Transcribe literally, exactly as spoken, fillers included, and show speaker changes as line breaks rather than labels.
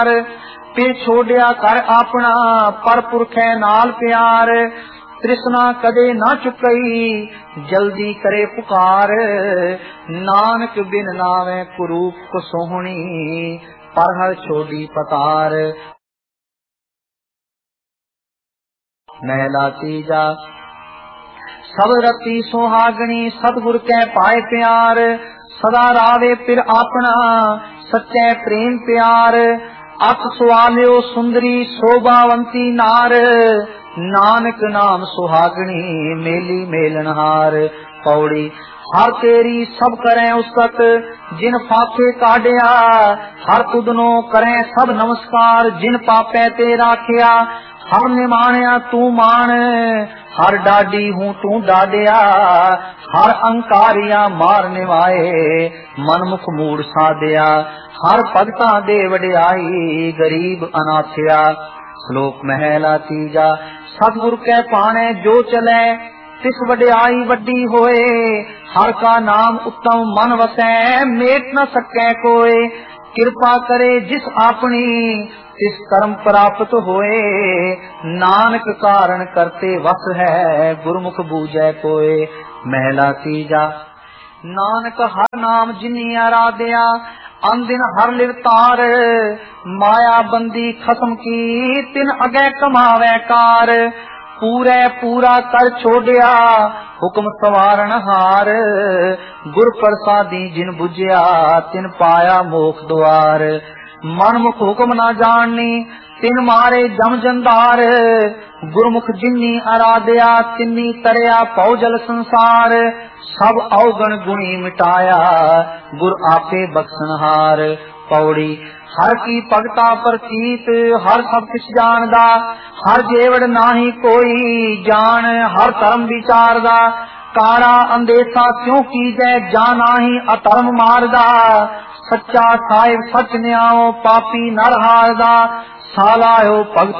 फिर छोड़िया कर अपना पर पुरखै नाल प्यार। तृष्णा कदे ना चुकई जल्दी करे पुकार। नानक बिन नावे कुरूप को सोहनी पर हर छोड़ी पतार। महला तीजा सब रती सुहागणी सतगुर कै पाए प्यार। सदा रावे फिर अपना सच्चे प्रेम प्यार। अख सुआलियो सुंदरी शोभावंती नार। नानक नाम सुहागणी मेली मेलनहार। पौड़ी हर तेरी सब करें उस्तत जिन फाके काढ़िया। हर तुदनो करें सब नमस्कार जिन पापे ते राखिया। हर निमाणिया तू मान हर डाडी हूँ तू डाडिया। हर अंकारिया मार निवाए मनमुख मूड साधिया। हर भगता दे वडियाई गरीब अनाथया। श्लोक महला तीजा सतगुर कै पाने जो चले तिस वडियाई वड्डी होए। हर का नाम उत्तम मन वसै मेट न सकै कोय। कृपा करे जिस अपनी तिस कर्म प्राप्त होए। नानक कारण करते वस है गुरमुख बूझै कोय। महला तीजा नानक हर नाम जिनी आराध्या अनदिन हर लिवतार। माया बंदी खत्म की तिन अगे कमावे कार। पूरे पूरा कर छोड़िया हुक्म सवारण हार। गुर प्रसादी जिन बुझिया तिन पाया मोक्ष द्वार। मनमुख हुक्म ना जाननी तिन मारे जम जंदार। गुरमुख जिन्नी आराध्या तिन्नी तरिया पौजल संसार। सब अवगण गुणी मिटाया गुर आपे बख्शनहार। पौड़ी हर की भगता प्रतीत हर सब किछ जानदा। हर जेवड़ नाही कोई जान हर धर्म विचारदा। कारा अंदेशा क्यों कीजै जाना ही अधर्म मारदा। सच्चा साहिब सच न्याओ पापी नर हारदा। सालायो भगत